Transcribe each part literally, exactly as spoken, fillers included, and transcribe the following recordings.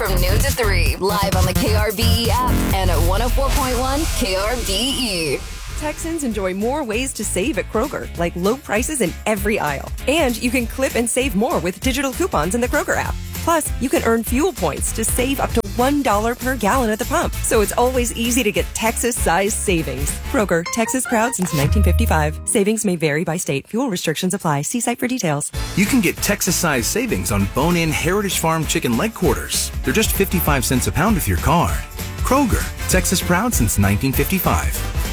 from noon to three, live on the K R B E app and at one oh four point one K R B E. Texans enjoy more ways to save at Kroger, like low prices in every aisle. And you can clip and save more with digital coupons in the Kroger app. Plus, you can earn fuel points to save up to one dollar per gallon at the pump. So it's always easy to get Texas-sized savings. Kroger, Texas proud since nineteen fifty-five. Savings may vary by state. Fuel restrictions apply. See site for details. You can get Texas-sized savings on bone-in Heritage Farm chicken leg quarters. They're just fifty-five cents a pound with your card. Kroger, Texas proud since nineteen fifty-five.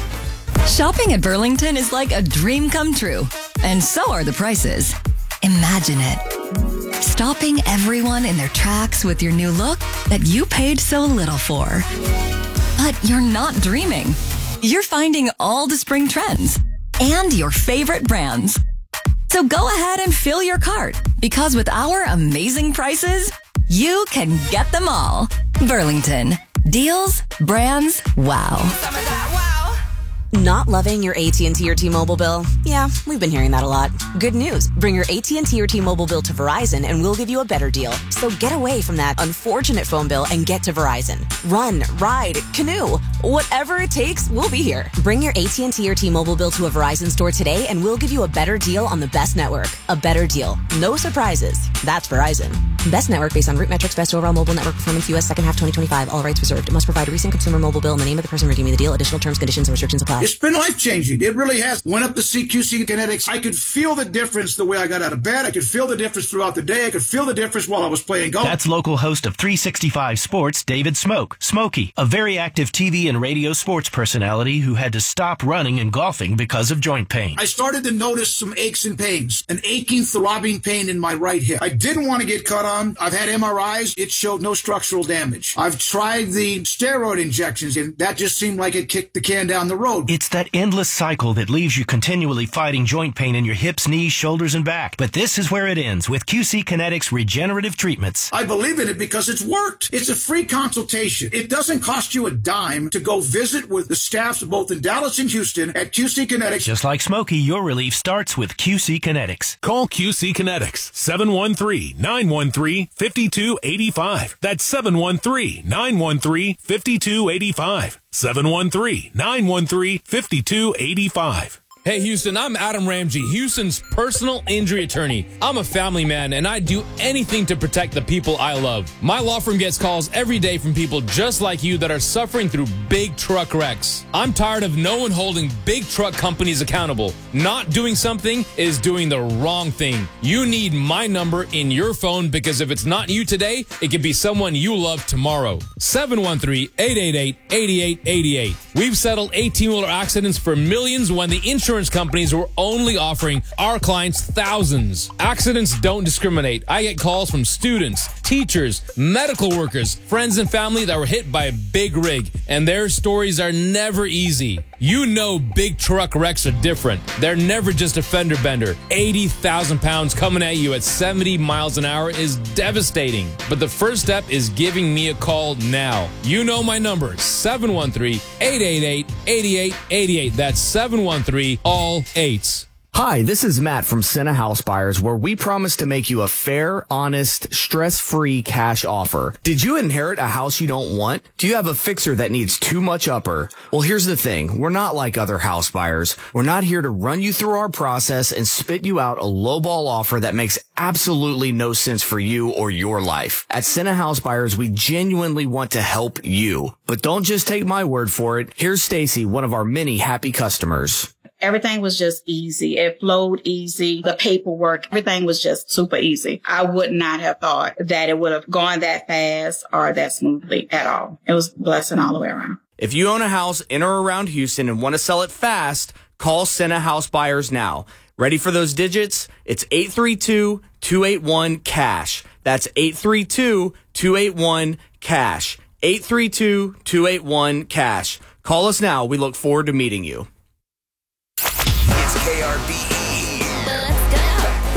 Shopping at Burlington is like a dream come true. And so are the prices. Imagine it. Stopping everyone in their tracks with your new look that you paid so little for. But you're not dreaming. You're finding all the spring trends and your favorite brands. So go ahead and fill your cart, because with our amazing prices, you can get them all. Burlington. Deals, brands, wow. Some of that wow. Not loving your A T and T or T-Mobile bill? Yeah, we've been hearing that a lot. Good news. Bring your A T and T or T-Mobile bill to Verizon and we'll give you a better deal. So get away from that unfortunate phone bill and get to Verizon. Run, ride, canoe. Whatever it takes, we'll be here. Bring your A T and T or T-Mobile bill to a Verizon store today and we'll give you a better deal on the best network. A better deal. No surprises. That's Verizon. Best network based on root metrics, best overall mobile network performance, U S second half twenty twenty-five. All rights reserved. Must provide a recent consumer mobile bill in the name of the person redeeming the deal. Additional terms, conditions, and restrictions apply. It's been life-changing. It really has. Went up to see Q C Kinetics. I could feel the difference the way I got out of bed. I could feel the difference throughout the day. I could feel the difference while I was playing golf. That's local host of three sixty-five Sports, David Smoke. Smokey, a very active T V and radio sports personality who had to stop running and golfing because of joint pain. I started to notice some aches and pains, an aching, throbbing pain in my right hip. I didn't want to get cut on. I've had M R Is. It showed no structural damage. I've tried the steroid injections, and that just seemed like it kicked the can down the road. It's that endless cycle that leaves you continually fighting joint pain in your hips, knees, shoulders, and back. But this is where it ends with Q C Kinetics regenerative treatments. I believe in it because it's worked. It's a free consultation. It doesn't cost you a dime to go visit with the staffs both in Dallas and Houston at Q C Kinetics. Just like Smokey, your relief starts with Q C Kinetics. Call Q C Kinetics, seven one three, nine one three, five two eight five. That's seven one three, nine one three, five two eight five. seven one three, nine one three, five two eight five. Hey, Houston, I'm Adam Ramsey, Houston's personal injury attorney. I'm a family man, and I do anything to protect the people I love. My law firm gets calls every day from people just like you that are suffering through big truck wrecks. I'm tired of no one holding big truck companies accountable. Not doing something is doing the wrong thing. You need my number in your phone, because if it's not you today, it could be someone you love tomorrow. seven one three, eight eight eight, eight eight eight eight. We've settled eighteen-wheeler accidents for millions when the insurance companies were only offering our clients thousands. Accidents don't discriminate. I get calls from students, teachers, medical workers, friends and family that were hit by a big rig, and their stories are never easy. You know big truck wrecks are different. They're never just a fender bender. eighty thousand pounds coming at you at seventy miles an hour is devastating. But the first step is giving me a call now. You know my number, seven one three, eight eight eight, eight eight eight eight. That's seven one three, all eights. Hi, this is Matt from Senna House Buyers, where we promise to make you a fair, honest, stress-free cash offer. Did you inherit a house you don't want? Do you have a fixer that needs too much upper? Well, here's the thing. We're not like other house buyers. We're not here to run you through our process and spit you out a lowball offer that makes absolutely no sense for you or your life. At Senna House Buyers, we genuinely want to help you. But don't just take my word for it. Here's Stacy, one of our many happy customers. Everything was just easy. It flowed easy. The paperwork, everything was just super easy. I would not have thought that it would have gone that fast or that smoothly at all. It was a blessing all the way around. If you own a house in or around Houston and want to sell it fast, call Senna House Buyers now. Ready for those digits? It's eight three two, two eight one, cash. That's eight three two, two eight one, cash. eight three two, two eight one, cash. Call us now. We look forward to meeting you. It's K R B E. Let's go. The rule is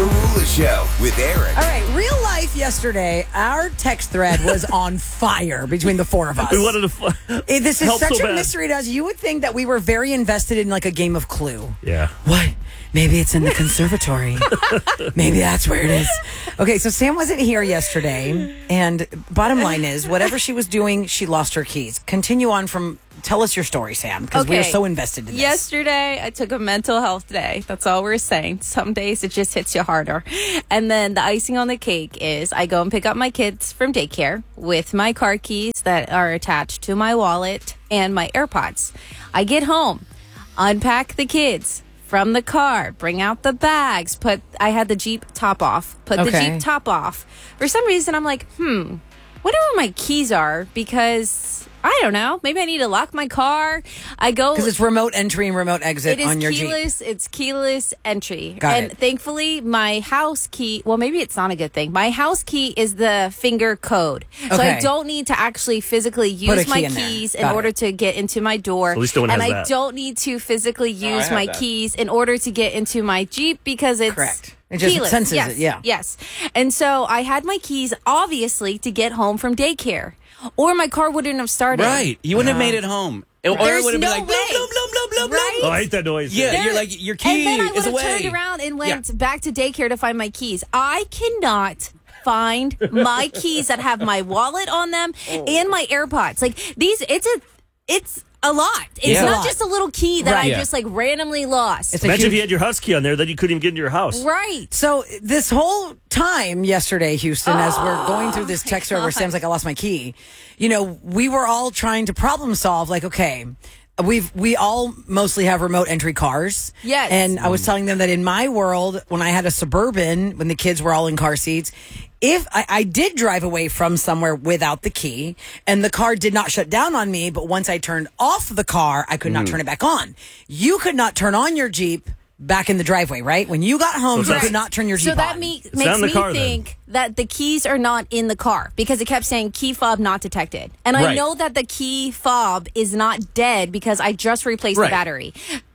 Show with Eric. All right, real life yesterday, our text thread was on fire between the four of us. We wanted to fu- Eh, This is help such so a bad. mystery to us. You would think that we were very invested in like a game of Clue. Yeah. What? Maybe it's in the conservatory. Maybe that's where it is. Okay, so Sam wasn't here yesterday, and bottom line is, whatever she was doing, she lost her keys. Continue on from. Tell us your story, Sam, because we are Okay. so invested in this. Yesterday, I took a mental health day. That's all we're saying. Some days it just hits you harder. And then the icing on the cake is I go and pick up my kids from daycare with my car keys that are attached to my wallet and my AirPods. I get home, unpack the kids from the car, bring out the bags, put, I had the Jeep top off, put the Okay. Jeep top off. For some reason, I'm like, hmm, wonder where my keys are because I don't know. Maybe I need to lock my car. I go Because it's remote entry and remote exit it is on your Jeep. keyless. It's keyless entry. Got and it. thankfully, my house key, well, maybe it's not a good thing. My house key is the finger code. So Okay. I don't need to actually physically Put a use key my in there. keys in Got order it. to get into my door. So at least no one and has I that. don't need to physically I use have my that. keys in order to get into my Jeep because it's Correct. It just keyless. senses yes. it, yeah. Yes. And so I had my keys, obviously, to get home from daycare. Or my car wouldn't have started. Right. You wouldn't have made it home. Or it There's would have no been like, way. blah, blah, blah, blah, blah, Right? Oh, I hate that noise. Yeah, There- you're like, your key And then I would is have away. turned around and went back to daycare to find my keys. I cannot find my keys that have my wallet on them and my AirPods. Like these, it's a, it's a lot. It's Yeah. not A lot. just a little key that Right. I Yeah. just like randomly lost. It's a Imagine huge- if you had your house key on there, then you couldn't even get into your house. Right. So this whole time yesterday, Houston, as we're going through Oh this text thread where Sam's like, I lost my key, you know, we were all trying to problem solve, like, okay, we've we all mostly have remote entry cars. Yes. And I was telling them that in my world, when I had a Suburban, when the kids were all in car seats, if I, I did drive away from somewhere without the key and the car did not shut down on me, but once I turned off the car, I could not turn it back on. You could not turn on your Jeep back in the driveway, right? When you got home, So you it's could not turn your Jeep So that on. me- not in makes the me car, then. think that the keys are not in the car because it kept saying key fob not detected. And I Right. know that the key fob is not dead because I just replaced Right. the battery.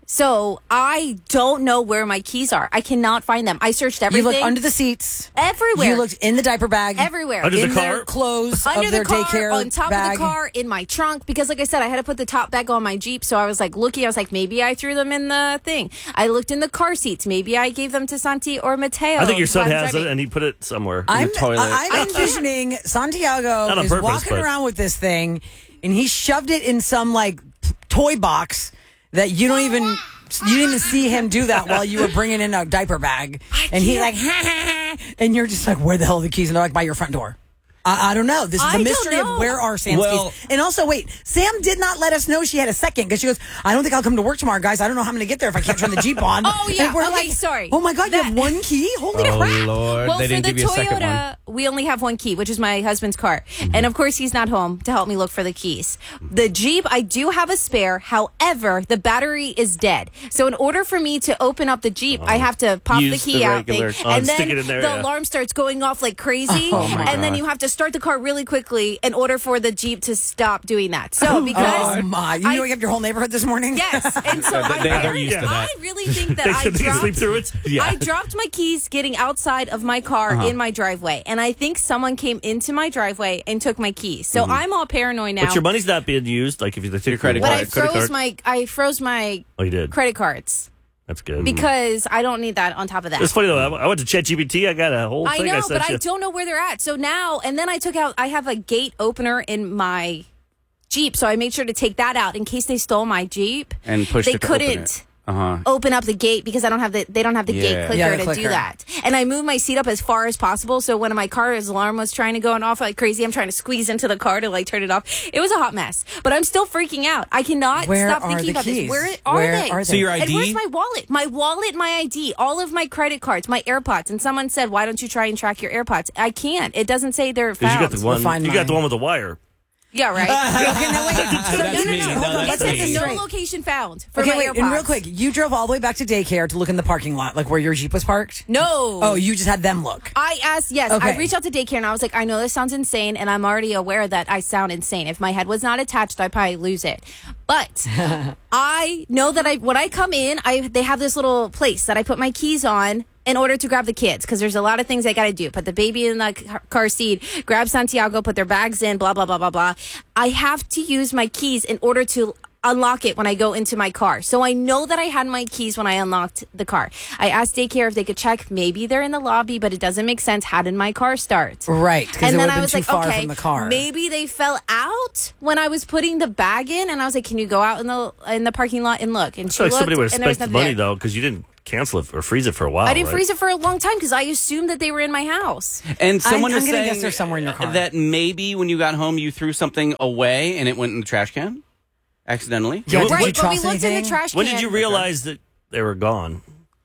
So I don't know where my keys are. I cannot find them. I searched You everything. looked under the seats. Everywhere. You looked in the diaper bag. Everywhere. Under the in their car? clothes Under of their the car, daycare on top bag. of the car, in my trunk, because like I said, I had to put the top bag on my Jeep. So I was like looking, I was like, maybe I threw them in the thing. I looked in the car seats. Maybe I gave them to Santi or Mateo. I think your son while I'm has driving. it, and he put it somewhere. I'm, the toilet. I- I'm envisioning Santiago Not on is purpose, walking but- around with this thing, and he shoved it in some like t- toy box that you don't even. You didn't even see him do that while you were bringing in a diaper bag, and he like, ha, ha, ha, and you're just like, where the hell are the keys? And they're like, by your front door. I, I don't know. This is I the don't mystery know. of where are Sam's Well- keys. And also, wait, Sam did not let us know she had a second because she goes, I don't think I'll come to work tomorrow, guys. I don't know how I'm going to get there if I can't turn the Jeep on. Oh, yeah. And we're Okay, like, sorry. Oh my God, you That- have one key? Holy Oh, crap. Lord. Well, they for didn't the give you a second one. Toyota, we only have one key, which is my husband's car. And of course, he's not home to help me look for the keys. The Jeep, I do have a spare. However, the battery is dead. So in order for me to open up the Jeep, I have to pop Use the key the out thing. regular- Oh, and stick then it in there, the yeah. alarm starts going off like crazy. Oh, my and then God. you have to start the car really quickly in order for the Jeep to stop doing that. So because Oh my! You I- knew you have your whole neighborhood this morning. Yes, and so They- I'm they're very- used to that. I really think that They I can- they can dropped, sleep through it? Yeah. I dropped my keys getting outside of my car Uh-huh. in my driveway, and I think someone came into my driveway and took my keys. So I'm all paranoid now. But your money's not being used. Like if you take your credit But I card. credit froze card. my I froze my Oh, you did. credit cards That's good. because I don't need that on top of that. It's funny though. I I went to ChatGPT. I got a whole I thing. know, I sent but you. I don't know where they're at. So now, and then I took out, I have a gate opener in my Jeep, so I made sure to take that out in case they stole my Jeep. And push They it to open couldn't it. Uh-huh. open up the gate because I don't have the they don't have the Yeah. gate clicker Yeah, the to clicker. do that. And I moved my seat up as far as possible. So when my car's alarm was trying to go off like crazy, I'm trying to squeeze into the car to like turn it off. It was a hot mess. But I'm still freaking out. I cannot Where stop are thinking the about keys? this. Where are Where they? are they? So your And I D? where's my wallet? My wallet, my I D, all of my credit cards, my AirPods. And someone said, "Why don't you try and track your AirPods?" I can't. It doesn't say they're 'Cause you found. got the one. find You got the mine. one with the wire. Yeah, right. Okay, now wait. So That's no, no, me. no. No, Hold on. that's Let's get me. this no straight. location found for Okay, my wait. AirPods. And real quick, you drove all the way back to daycare to look in the parking lot, like where your Jeep was parked. No. Oh, you just had them look. I asked, yes, Okay. I reached out to daycare and I was like, I know this sounds insane and I'm already aware that I sound insane. If my head was not attached, I'd probably lose it. But I know that I when I come in, I they have this little place that I put my keys on in order to grab the kids, because there's a lot of things I got to do. Put the baby in the car- car seat, grab Santiago, put their bags in, blah, blah, blah, blah, blah. I have to use my keys in order to unlock it when I go into my car. So I know that I had my keys when I unlocked the car. I asked daycare if they could check. Maybe they're in the lobby, but it doesn't make sense. How did my car start? Right, because and it then would I have been was too like, far okay, from the car. maybe they fell out when I was putting the bag in, and I was like, can you go out in the in the parking lot and look? And I she feel like looked, somebody would have and there was spent the nothing money, there. though, because you didn't cancel it or freeze it for a while. I didn't right? freeze it for a long time because I assumed that they were in my house. And someone I'm is gonna saying guess they're somewhere in your car. that maybe when you got home, you threw something away and it went in the trash can accidentally. Yeah, did you Right, but we toss looked in anything? the trash can. When did you realize that they were gone?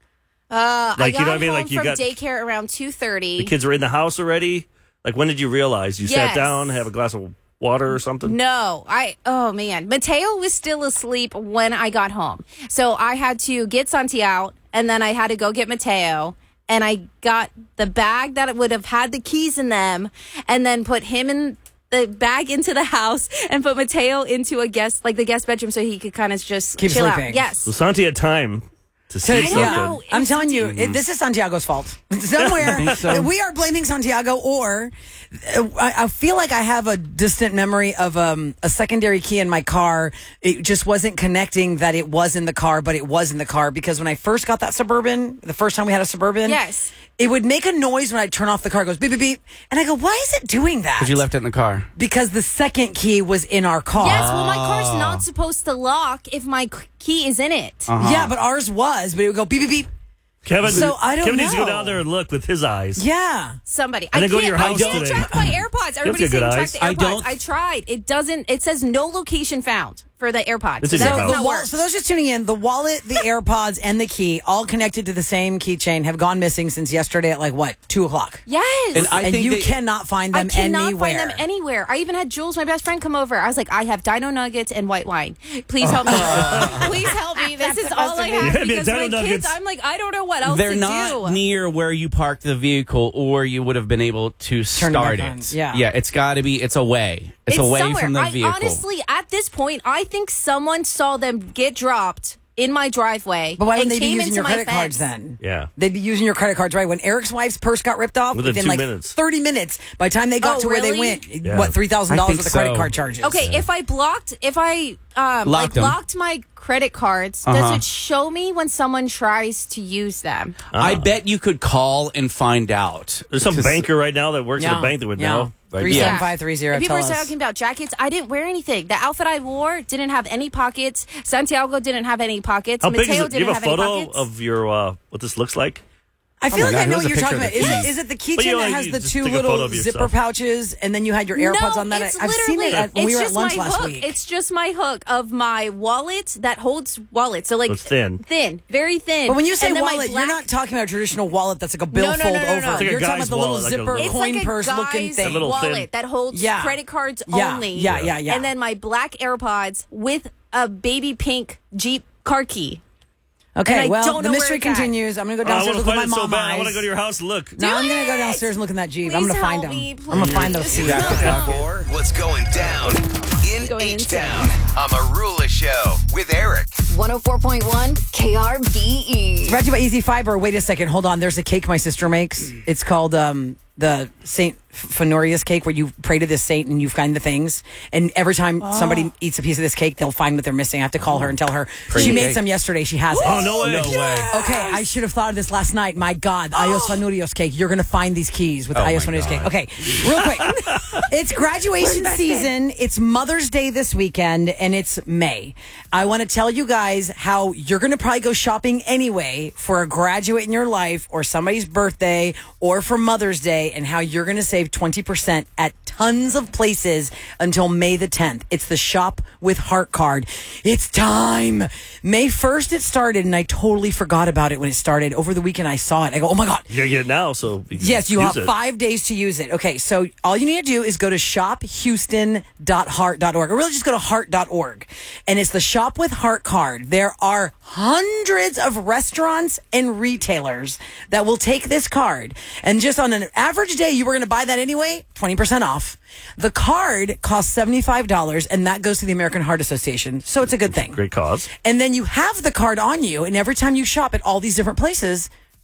Uh, Like, I got you know what I mean? home Like, you from got- daycare around two thirty. The kids were in the house already? Like, when did you realize? You Yes. sat down, have a glass of water or something? No, I, oh man. Mateo was still asleep when I got home. So I had to get Santi out, and then I had to go get Mateo. And I got the bag that would have had the keys in them, and then put him in the bag into the house and put Mateo into a guest, like the guest bedroom, so he could kind of just Keep chill sleeping. out. Yes. So Santi had time to see I something. don't know. I'm telling you, it, this is Santiago's fault. Somewhere so. we are blaming Santiago, or uh, I, I feel like I have a distant memory of um, a secondary key in my car. It just wasn't connecting that it was in the car, but it was in the car, because when I first got that Suburban, the first time we had a Suburban, Yes. it would make a noise when I turn off the car. It goes beep beep beep, and I go, why is it doing that? Because you left it in the car. Because the second key was in our car. Yes, well, my car's not supposed to lock if my k- key is in it. Uh-huh. Yeah, but ours was, but it would go beep beep beep. Kevin, So, I don't Kevin needs to go know. down there and look with his eyes. Yeah. Somebody. And I then go to can't, your house I can't today. track my AirPods. Everybody's good saying track eyes. the I AirPods. don't- I, tried. It doesn't. It says no location found for the AirPods. It's So in that your does house. not The wa- work. so those just tuning in, the wallet, the AirPods, and the key, all connected to the same keychain, have gone missing since yesterday at like what, two o'clock. Yes. And I and think you that- cannot find I them cannot anywhere. find them anywhere. I even had Jules, my best friend, come over. I was like, I have Dino Nuggets and white wine. Please help me. Please help me. This is all I have Yeah, because Dino my Nuggets. kids. I'm like, I don't know what else They're to not do. near where you parked the vehicle, or you would have been able to Turn it start back on. it. Yeah. yeah, it's got to be. It's away. It's, away somewhere. from the I, vehicle. honestly, at this point, I think someone saw them get dropped in my driveway. But why and wouldn't they be came using into your my credit cards fence. then? Yeah. They'd be using your credit cards, right? When Eric's wife's purse got ripped off, Within two like minutes. thirty minutes, by the time they got Oh, to where they really? went, Yeah. what, three thousand I dollars think worth of credit so. card charges? Okay, if I blocked, if I um, like Locked 'em. blocked my credit cards, Uh-huh. does it show me when someone tries to use them? I bet you could call and find out. There's some 'Cause- banker right now that works at Yeah. a bank that would Yeah. know. Right? Three seven five three zero. And people Tell are us. talking about jackets. I didn't wear anything. The outfit I wore didn't have any pockets. Santiago didn't have any pockets. How big is Mateo it? Do didn't you have a have any photo pockets. of your uh, what this looks like? I feel Oh my like God, I know who what has a you're talking picture about. of Is the it, is it the But you keychain know, that you has the just two take a photo little of zipper yourself. pouches, and then you had your AirPods no, on that? it's I've seen literally- it at, when we it's were at just lunch my last hook. week. It's just my hook of my wallet that holds wallet. So like It's thin. thin, very thin. But when you say And then my wallet, black- you're not talking about a traditional wallet that's like a bill No, no, fold no, no, over. no. It's like a You're talking guy's about the little wallet, like a zipper little- coin it's like a purse looking guy's thing. A little wallet thin. that holds Yeah. credit cards Yeah, only. yeah, yeah, yeah. And then my black AirPods with a baby pink Jeep car key. Okay, And I well, don't the know where mystery it's at. continues. I'm going to go Oh, I downstairs want and to look at find my it so mom bad. I eyes. want to go to your house and look. No, Do I'm going to go it! downstairs and look in that Jeep. I'm Please going to find help them. me, I'm going to find please. those keys. For what's going down in Going H-Town on Marula Show with Eric. one oh four point one K R B E. Brought to you by Easy Fiber. Wait a second. Hold on. There's a cake my sister makes. It's called um, the Saint Fenorius cake, where you pray to this saint and you find the things. And every time somebody eats a piece of this cake, they'll find what they're missing. I have to call her and tell her. Pray she the made cake. some yesterday. She has it. Oh, no way. No way. Okay, I should have thought of this last night. My God, Ios Fanurios cake. You're going to find these keys with Oh, Ios my Fanurios cake. God. Okay, real quick. It's graduation season. It's Mother's Day this weekend, and it's May. I want to tell you guys how you're going to probably go shopping anyway for a graduate in your life or somebody's birthday or for Mother's Day, and how you're going to save twenty percent at tons of places until May the tenth. It's the Shop with Heart card. It's time. May first it started, and I totally forgot about it when it started. Over the weekend, I saw it. I go, oh my God. You gotta get it now, so you can Yes, you use have it. five days to use it. Okay, so all you need to do is go to shop houston dot heart dot org, or really just go to heart dot org. And it's the Shop with Heart card. There are hundreds of restaurants and retailers that will take this card. And just on an average day, you were going to buy that anyway, twenty percent off. The card costs seventy-five dollars, and that goes to the American Heart Association. So it's a good thing. Great cause. And then you have the card on you, and every time you shop at all these different places,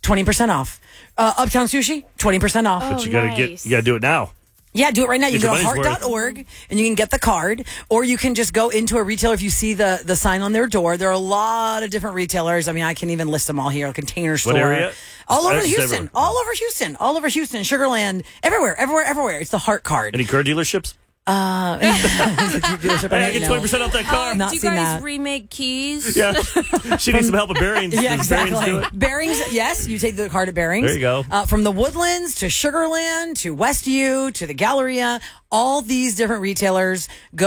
twenty percent off. Uh, Uptown Sushi, twenty percent off. But you gotta get, you gotta do it now. Yeah, do it right now. You Get go to your heart money's dot org and you can get the card, or you can just go into a retailer if you see the, the sign on their door. There are a lot of different retailers. I mean, I can even list them all here. A Container Store. What area? All over That's Houston. everywhere. All over Houston. All over Houston. Sugarland. Everywhere. Everywhere. Everywhere. It's the Heart Card. Any car dealerships? Uh, Hey, I get twenty percent off that car. Not Do you seen guys that. remake keys? Yeah. She needs some help with bearings. Yeah, Does Bearings exactly. do it? Bearings, yes. You take the card at Bearings. There you go. Uh, from the Woodlands to Sugarland to Westview to the Galleria, all these different retailers go